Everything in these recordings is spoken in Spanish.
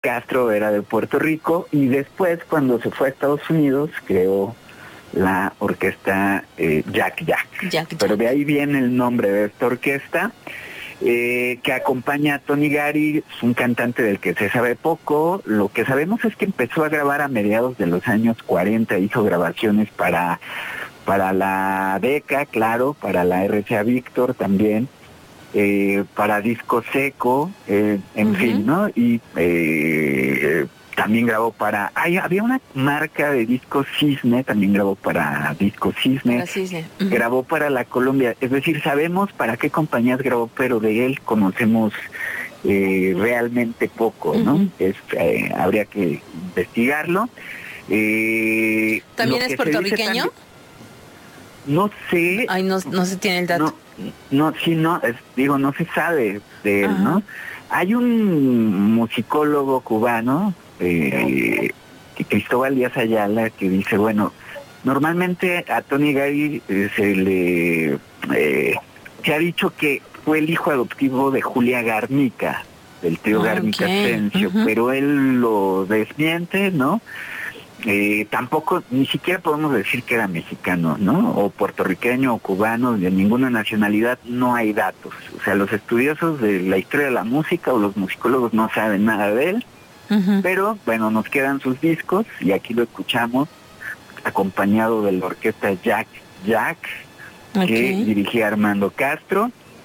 Castro era de Puerto Rico y después, cuando se fue a Estados Unidos, creó la orquesta Jack Jack. Pero de ahí viene el nombre de esta orquesta, que acompaña a Tony Gary. Es un cantante del que se sabe poco. Lo que sabemos es que empezó a grabar a mediados de los años 40, hizo grabaciones para la Decca, claro, para la RCA Víctor también, para Disco Seco, en fin, ¿no? Y también grabó para... había una marca de discos Cisne, también grabó para Disco Cisne, grabó para la Colombia. Es decir, sabemos para qué compañías grabó, pero de él conocemos realmente poco, ¿no? Habría que investigarlo. ¿También es puertorriqueño? No sé. Ay, no se tiene el dato. No se sabe de él, ¿no? Hay un musicólogo cubano, Cristóbal Díaz Ayala, que dice, bueno, normalmente a Tony Gary se ha dicho que fue el hijo adoptivo de Julia Garnica, del tío Garnica Asensio, pero él lo desmiente, ¿no? Tampoco, ni siquiera podemos decir que era mexicano, ¿no? O puertorriqueño o cubano, de ninguna nacionalidad, no hay datos. O sea, los estudiosos de la historia de la música o los musicólogos no saben nada de él, pero bueno, nos quedan sus discos y aquí lo escuchamos acompañado de la orquesta Jack Jack, que dirigía Armando Castro.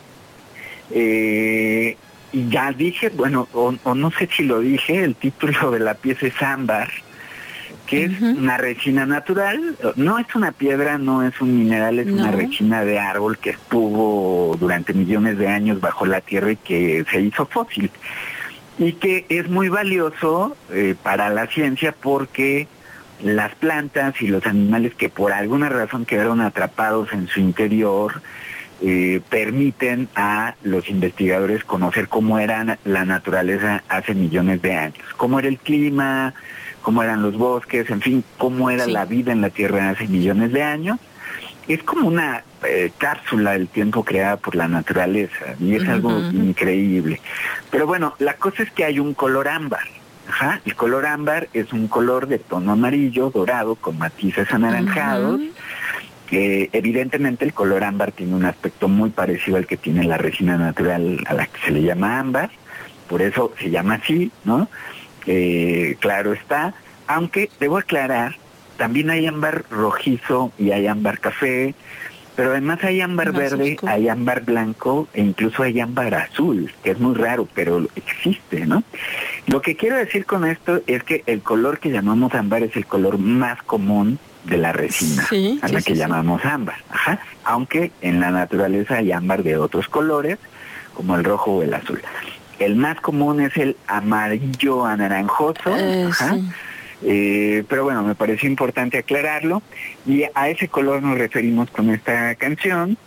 Y ya dije, bueno, o no sé si lo dije, el título de la pieza es Ámbar, que es una resina natural. No es una piedra, no es un mineral, es una resina de árbol que estuvo durante millones de años bajo la tierra y que se hizo fósil. Y que es muy valioso para la ciencia porque las plantas y los animales que por alguna razón quedaron atrapados en su interior permiten a los investigadores conocer cómo era la naturaleza hace millones de años, cómo era el clima, cómo eran los bosques, en fin, cómo era la vida en la Tierra hace millones de años. Es como una cápsula del tiempo creada por la naturaleza, y es algo increíble. Pero bueno, la cosa es que hay un color ámbar. El color ámbar es un color de tono amarillo, dorado, con matices anaranjados. Evidentemente el color ámbar tiene un aspecto muy parecido al que tiene la resina natural a la que se le llama ámbar, por eso se llama así, ¿no? Claro está, aunque debo aclarar, también hay ámbar rojizo y hay ámbar café, pero además hay ámbar verde, hay ámbar blanco e incluso hay ámbar azul, que es muy raro, pero existe, ¿no? Lo que quiero decir con esto es que el color que llamamos ámbar es el color más común de la resina, a la que llamamos ámbar, aunque en la naturaleza hay ámbar de otros colores, como el rojo o el azul. El más común es el amarillo anaranjoso, pero bueno, me pareció importante aclararlo, y a ese color nos referimos con esta canción.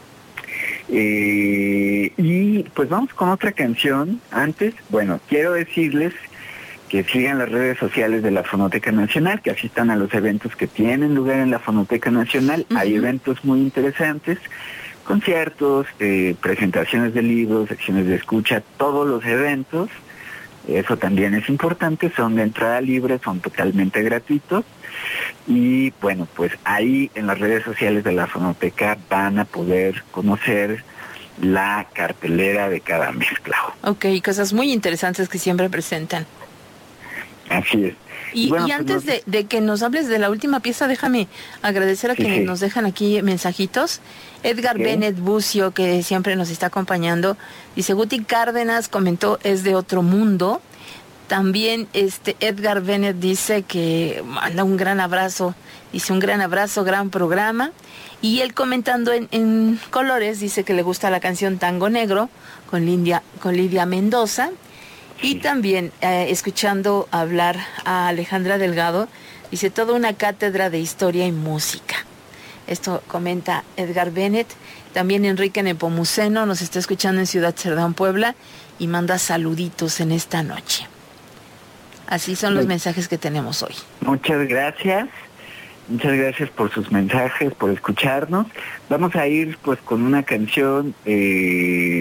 Y pues vamos con otra canción. Antes, bueno, quiero decirles que sigan las redes sociales de la Fonoteca Nacional, que asistan a los eventos que tienen lugar en la Fonoteca Nacional. Hay eventos muy interesantes, conciertos, presentaciones de libros, secciones de escucha, todos los eventos, eso también es importante, son de entrada libre, son totalmente gratuitos, y bueno, pues ahí en las redes sociales de la Fonoteca van a poder conocer la cartelera de cada mes, Clau. Ok, cosas muy interesantes que siempre presentan. Así es. Y bueno, y antes pues de que nos hables de la última pieza, déjame agradecer a quienes nos dejan aquí mensajitos. Edgar Bennett Bucio, que siempre nos está acompañando, dice: Guti Cárdenas comentó, es de otro mundo. También Edgar Bennett dice que manda un gran abrazo, dice un gran abrazo, gran programa. Y él comentando en Colores, dice que le gusta la canción Tango Negro con Lidia Mendoza. Y también escuchando hablar a Alejandra Delgado, dice toda una cátedra de historia y música. Esto comenta Edgar Bennett. También Enrique Nepomuceno nos está escuchando en Ciudad Cerdán, Puebla, y manda saluditos en esta noche. Así son los mensajes que tenemos hoy. Muchas gracias. Muchas gracias por sus mensajes, por escucharnos. Vamos a ir pues con una canción de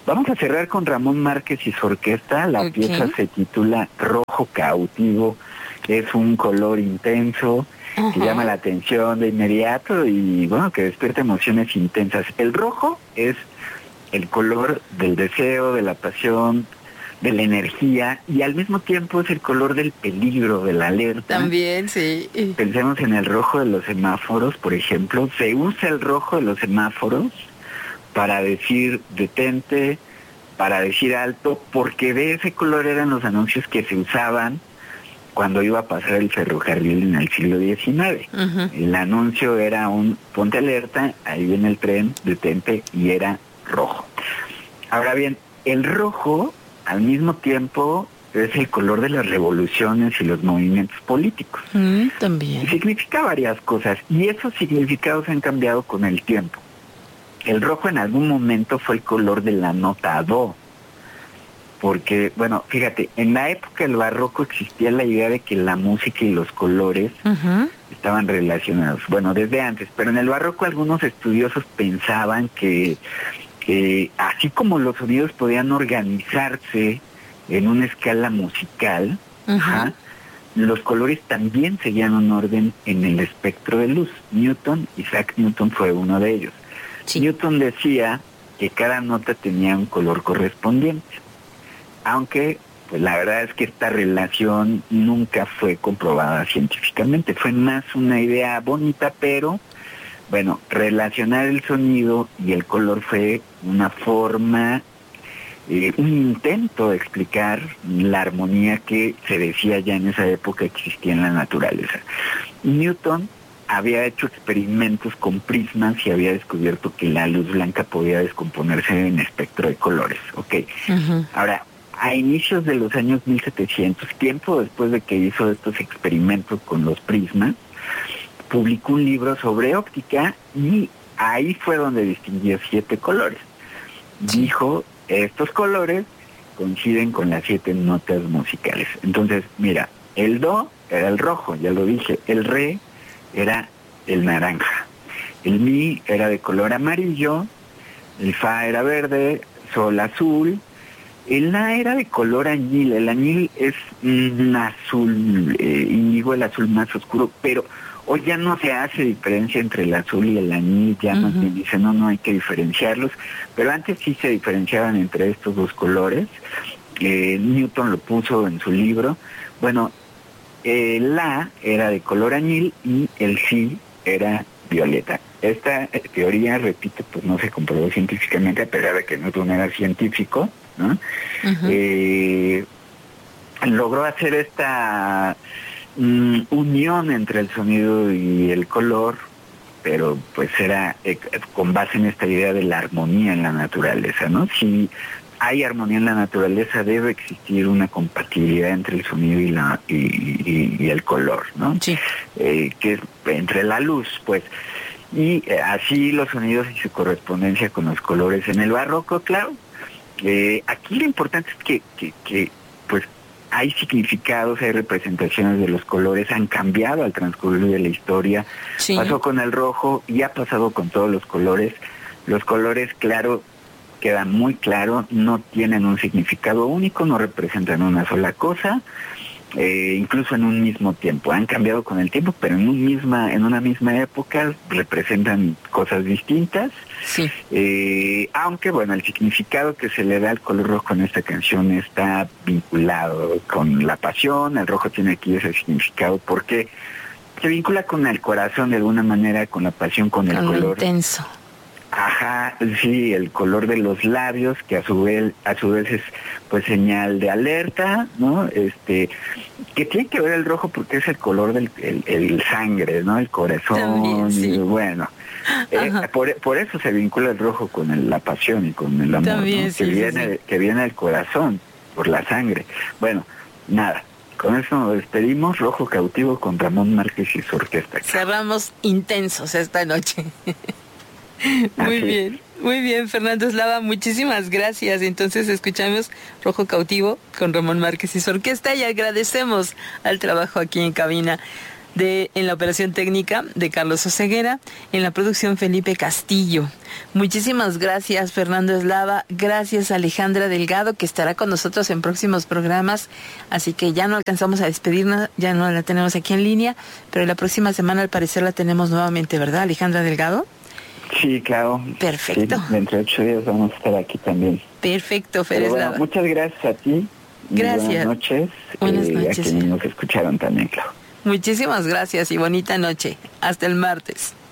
Vamos a cerrar con Ramón Márquez y su orquesta. La pieza se titula Rojo Cautivo. Es un color intenso que llama la atención de inmediato y bueno, que despierta emociones intensas. El rojo es el color del deseo, de la pasión, de la energía, y al mismo tiempo es el color del peligro, de la alerta. También, sí. Pensemos en el rojo de los semáforos, por ejemplo. Se usa el rojo de los semáforos para decir detente, para decir alto, porque de ese color eran los anuncios que se usaban cuando iba a pasar el ferrocarril en el siglo XIX. El anuncio era un ponte alerta, ahí viene el tren, detente, y era rojo. Ahora bien, el rojo al mismo tiempo es el color de las revoluciones y los movimientos políticos. También. Significa varias cosas y esos significados han cambiado con el tiempo. El rojo en algún momento fue el color de la nota do, porque, bueno, fíjate, en la época del barroco existía la idea de que la música y los colores estaban relacionados. Bueno, desde antes, pero en el barroco algunos estudiosos pensaban que así como los sonidos podían organizarse en una escala musical, los colores también seguían un orden en el espectro de luz. Isaac Newton fue uno de ellos. Sí. Newton decía que cada nota tenía un color correspondiente, aunque pues la verdad es que esta relación nunca fue comprobada científicamente, fue más una idea bonita, pero bueno, relacionar el sonido y el color fue una forma, un intento de explicar la armonía que se decía ya en esa época existía en la naturaleza. Newton había hecho experimentos con prismas y había descubierto que la luz blanca podía descomponerse en espectro de colores. Ahora, a inicios de los años 1700, tiempo después de que hizo estos experimentos con los prismas, publicó un libro sobre óptica y ahí fue donde distinguió 7 colores. Dijo, estos colores coinciden con las 7 notas musicales. Entonces, mira, el do era el rojo, ya lo dije, el re era el naranja, el mi era de color amarillo, el fa era verde, sol azul, el la era de color añil. El añil es un azul índigo, el azul más oscuro, pero hoy ya no se hace diferencia entre el azul y el añil, ya más bien dicen, no hay que diferenciarlos, pero antes sí se diferenciaban entre estos dos colores. Newton lo puso en su libro. Bueno, el la era de color añil y el si era violeta. Esta teoría, repito, pues no se comprobó científicamente, a pesar de que Newton era científico, ¿no? Logró hacer esta unión entre el sonido y el color, pero pues era con base en esta idea de la armonía en la naturaleza, ¿no? Si hay armonía en la naturaleza, debe existir una compatibilidad entre el sonido y el color, ¿no? Sí. Que es entre la luz, pues. Y así los sonidos y su correspondencia con los colores en el barroco, claro. Aquí lo importante es que pues hay significados, hay representaciones de los colores, han cambiado al transcurrir de la historia. Sí. Pasó con el rojo y ha pasado con todos los colores. Los colores, claro, queda muy claro, no tienen un significado único, no representan una sola cosa, incluso en un mismo tiempo. Han cambiado con el tiempo, pero en una misma época representan cosas distintas. Sí. Aunque, bueno, el significado que se le da al color rojo en esta canción está vinculado con la pasión. El rojo tiene aquí ese significado porque se vincula con el corazón de alguna manera, con la pasión, con el color intenso. Ajá, sí, el color de los labios, que a su vez es pues señal de alerta, ¿no? Que tiene que ver el rojo porque es el color del el sangre, ¿no? El corazón. También, sí. Y bueno, por eso se vincula el rojo con la pasión y con el amor. También, ¿no? Sí, que viene del corazón, por la sangre. Bueno, nada. Con eso nos despedimos. Rojo Cautivo con Ramón Márquez y su orquesta. Cerramos intensos esta noche. Muy bien, Fernando Eslava, muchísimas gracias. Entonces escuchamos Rojo Cautivo con Ramón Márquez y su orquesta y agradecemos al trabajo aquí en cabina en la operación técnica de Carlos Oseguera, en la producción Felipe Castillo. Muchísimas gracias, Fernando Eslava. Gracias, Alejandra Delgado, que estará con nosotros en próximos programas. Así que ya no alcanzamos a despedirnos, ya no la tenemos aquí en línea, pero la próxima semana al parecer la tenemos nuevamente, ¿verdad, Alejandra Delgado? Sí, claro. Perfecto. Sí, dentro de 8 días vamos a estar aquí también. Perfecto, Fer Eslava. Bueno, muchas gracias a ti. Gracias. Buenas noches. Buenas noches. A quienes nos escucharon también, claro. Muchísimas gracias y bonita noche. Hasta el martes.